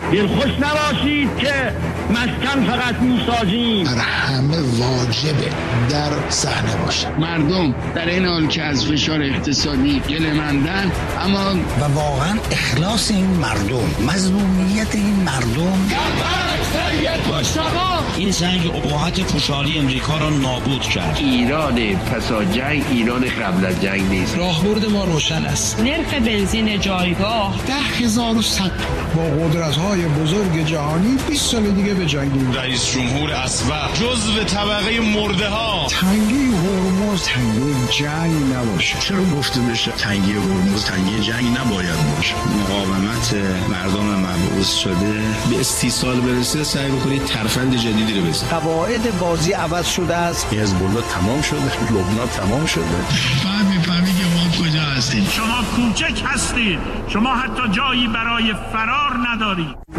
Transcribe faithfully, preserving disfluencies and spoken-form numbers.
دلخوش نباشید که مسکن فقط میسازیم. بر همه واجبه در صحنه باشه. مردم در این حال که از فشار اقتصادی گله‌مندن، اما و واقعا اخلاص این مردم، مظلومیت این مردم. این جنگ اباحت پوشالی امریکا را نابود کرد. ایران پسا جنگ ایران قبل از جنگ نیست. راهبرد ما روشن است. نرخ بنزین جایگاه ده هزار و صد با قدرت‌های بزرگ جهانی بیست سال دیگه به جنگیم. رئیس جمهور اسبق جزو طبقه مرده ها. تنگی هرمز تنگی جنگ نباشه. چرا گفته بشه تنگی هرمز تنگی جنگ نباید باشه؟ مقاومت مردم مبعوث شده به استیصال برسه، سعی بکنید ترفند جدیدی رو بزنید. قواعد بازی عوض شده است. حزب الله تمام شده، لبنان تمام شده. فهم می‌فهمی که ما کجا هستیم. شما کوچک هستید. شما حتی جایی برای فرار ندارید.